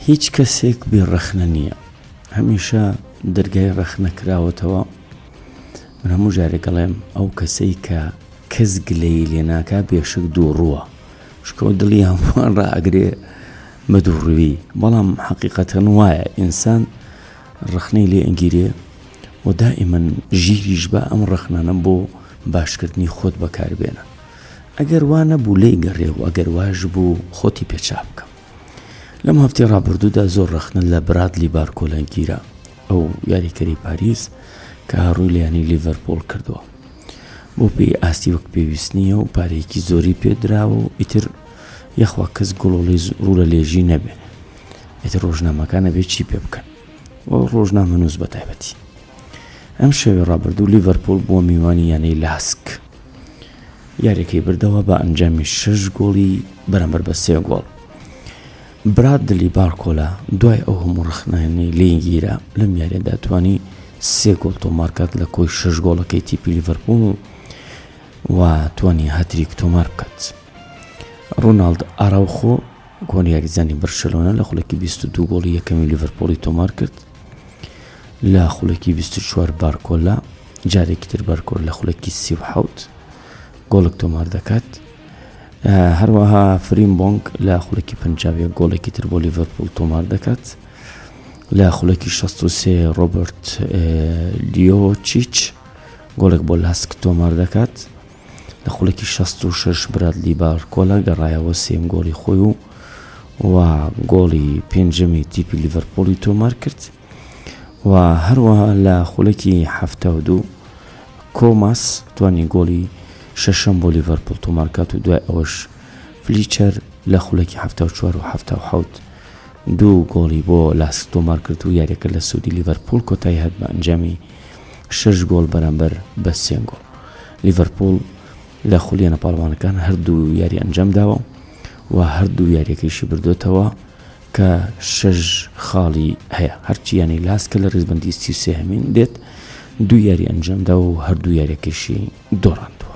هیچ کەسێک بێ ڕەخنە نییە. هەمیشە دەرگای ڕەخنەکراوەتەوە. من هەموو جارێک گەڵێم ئەو کەسەی کە کەس گلەی لێ ناکا بێشک دووڕووە، شکەوت دڵی هەمووان ڕائەگرێ بە دووڕووی. بەڵام حەقیقەتەن وایە ئینسان ڕەخنەی لێ ئەنگیرێ و دائیمەن ژیریش بە ئەم ڕەخنانە بۆ باشکردنی خۆت بەکاربێنە. ئەگەر وا نەبوو لێی گەڕێ و ئەگەر واش بوو خۆتی پێچاو بکە. لەم هەفتەی ڕابردوودا زۆر ڕەخنە لە برادلی بارکۆلا گیرە، ئەو یاریکەری پاریس کە هەڕووی لە یانی لیڤەرپۆڵ کردووە. بۆ پێی ئاستی وەک پێویست نییە و پارەیەکی زۆری پێدراوە و ئیتر یەخوا کەس گوڵۆڵی ڕوو لە لێژی نەبێ. ئیتر ڕۆژنامەکانە بێ چی پێ بکەن و ڕۆژنامە نووس بە تایبەتی. ئەم شەوێ ڕابردوو لیڤەرپۆڵ بووە میوانی یانەی لاسک. یاریەکەی بردەوە بە ئەنجامی 6 گۆڵی بەرامبەر بە 3 گۆڵ. برادلی بارکۆلا دوای ئەو هەموو ڕەخنانەی لێی گیرە لەم یاریەدا توانی 3 گۆڵ تۆمارکات لە کۆی 6 گۆڵەکەی تیپی لیڤەرپۆڵ و توانی هەتریک تۆمار بکات. ڕۆناڵد ئاراوخۆ کۆنی یاریزانی بەرشەلۆنە لە خولەکی 22 گۆڵی یەکەمی لیڤەرپۆڵی تۆمار کرد. لە خولەکی 24 بارکۆلا، جارێکی تر بارکۆلا لە خولەکی 37 گۆڵێک تۆمار دەکات. هەروەها فریمبۆنگ لە خولەکی 50 گۆڵێکی تر بۆ لیڤەرپۆڵ تۆمار دەکات. لە خولەکی 63 ڕۆبرت لیۆچیچ گۆڵێک بۆ لاسک تۆمار دەکات. لە خولەکی 66 برادلی بارکۆلا گەڕایەوە 3 گۆڵی خۆی و گۆڵی 5 تیپی لیڤەرپۆڵی تۆمار کرد. و هەروەها لە خولەکی 72 کۆماس توانی گۆڵی 6 بۆ لیڤەرپۆڵ تۆمار کات و دوای ئەوەش فلیچەر لە خولەکی 74 و 77 2 گۆڵی بۆ لاسک تۆمار کرد و یاریەکە لە سوودی لیڤەرپۆڵ کۆتایی هات بە ئەنجامی 6 گۆڵ بەرامبەر بە 3 گۆڵ. لیڤەرپۆڵ لە خولیە نەپاڵوانەکان هەردوو یاری ئەنجام داوە و هەردوو یاریەکەیشی بردوێتەوە کە 6 خاڵی هەیە. هەرچی یانی لاسکە لە ڕێزبەندی 33 هەمین دێت 2 یاری ئەنجام داوە و هەردوو یاریەکەیشی دۆڕاندوە.